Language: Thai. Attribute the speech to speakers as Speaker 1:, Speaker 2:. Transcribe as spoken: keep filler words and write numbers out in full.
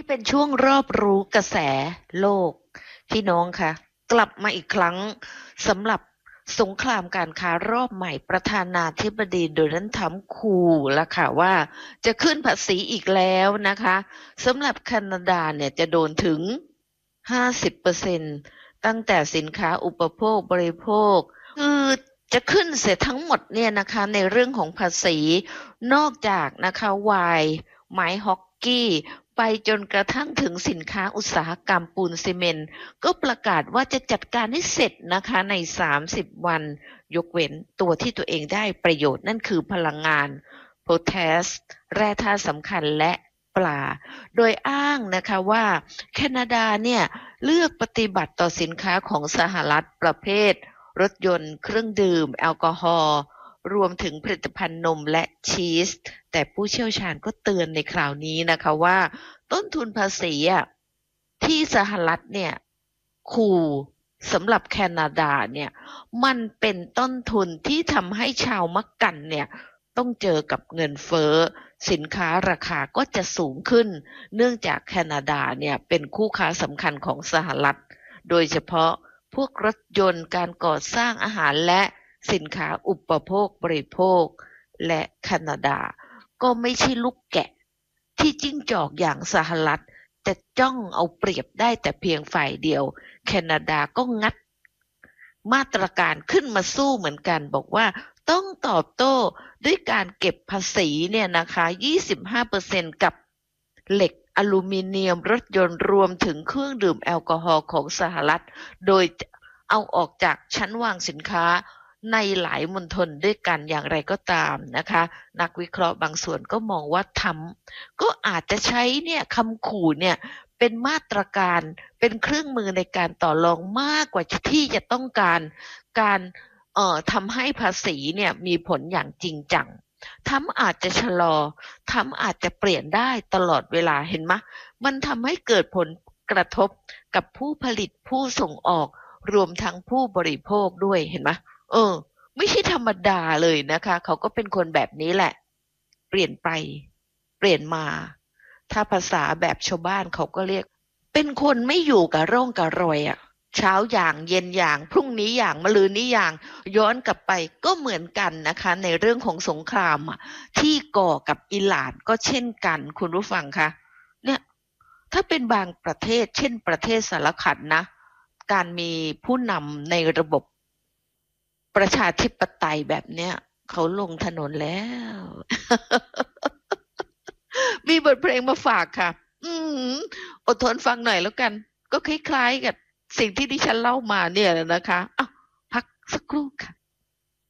Speaker 1: นี่เป็นช่วงรอบรู้กระแสโลกพี่น้องคะกลับมาอีกครั้งสำหรับสงครามการค้ารอบใหม่ประธานาธิบดีโดนัลด์ทรัมป์ขู่แล้วค่ะว่าจะขึ้นภาษีอีกแล้วนะคะสำหรับแคนาดาเนี่ยจะโดนถึง ห้าสิบเปอร์เซ็นต์ ตั้งแต่สินค้าอุปโภคบริโภคคือจะขึ้นเสียทั้งหมดเนี่ยนะคะในเรื่องของภาษีนอกจากนะคะไวน์ไม้ฮอกกี้ไปจนกระทั่งถึงสินค้าอุตสาหกรรมปูนซีเมนต์ก็ประกาศว่าจะจัดการให้เสร็จนะคะในสามสิบวันยกเว้นตัวที่ตัวเองได้ประโยชน์นั่นคือพลังงานโพแทสแร่ธาตุสำคัญและปลาโดยอ้างนะคะว่าแคนาดาเนี่ยเลือกปฏิบัติต่อสินค้าของสหรัฐประเภทรถยนต์เครื่องดื่มแอลกอฮอล์รวมถึงผลิตภัณฑ์นมและชีสแต่ผู้เชี่ยวชาญก็เตือนในคราวนี้นะคะว่าต้นทุนภาษีอะที่สหรัฐเนี่ยขู่สำหรับแคนาดาเนี่ยมันเป็นต้นทุนที่ทำให้ชาวมักกันเนี่ยต้องเจอกับเงินเฟ้อสินค้าราคาก็จะสูงขึ้นเนื่องจากแคนาดาเนี่ยเป็นคู่ค้าสำคัญของสหรัฐโดยเฉพาะพวกรถยนต์การก่อสร้างอาหารและสินค้าอุปโภคบริโภคและแคนาดาก็ไม่ใช่ลูกแกะที่จิ้งจอกอย่างสหรัฐจะจ้องเอาเปรียบได้แต่เพียงฝ่ายเดียวแคนาดาก็งัดมาตรการขึ้นมาสู้เหมือนกันบอกว่าต้องตอบโต้ด้วยการเก็บภาษีเนี่ยนะคะ ยี่สิบห้าเปอร์เซ็นต์ กับเหล็กอลูมิเนียมรถยนต์รวมถึงเครื่องดื่มแอลกอฮอล์ของสหรัฐโดยเอาออกจากชั้นวางสินค้าในหลายมณฑลด้วยกันอย่างไรก็ตามนะคะนักวิเคราะห์บางส่วนก็มองว่าทำก็อาจจะใช้เนี่ยคำขู่เนี่ยเป็นมาตรการเป็นเครื่องมือในการต่อรองมากกว่าที่จะต้องการการเอ่อทำให้ภาษีเนี่ยมีผลอย่างจริงจังทำอาจจะชะลอทำอาจจะเปลี่ยนได้ตลอดเวลาเห็นไหมมันทำให้เกิดผลกระทบกับผู้ผลิตผู้ส่งออกรวมทั้งผู้บริโภคด้วยเห็นไหมเออไม่ใช่ธรรมดาเลยนะคะเขาก็เป็นคนแบบนี้แหละเปลี่ยนไปเปลี่ยนมาถ้าภาษาแบบชาวบ้านเขาก็เรียกเป็นคนไม่อยู่กับร่องกับรอยอ่ะเช้าอย่างเย็นอย่างพรุ่งนี้อย่างมะรืนนี้อย่างย้อนกลับไปก็เหมือนกันนะคะในเรื่องของสงครามอ่ะที่ก่อกับอิหร่านก็เช่นกันคุณผู้ฟังคะเนี่ยถ้าเป็นบางประเทศเช่นประเทศสารขันนะการมีผู้นำในระบบประชาธิปไตยแบบเนี้ยเขาลงถนนแล้ว มีบทเพลงมาฝากค่ะอืมอดทนฟังหน่อยแล้วกันก็คล้ายๆกับสิ่งที่ดิฉันเล่ามาเนี่ยนะคะอ้าวพักสักครู่ค่ะ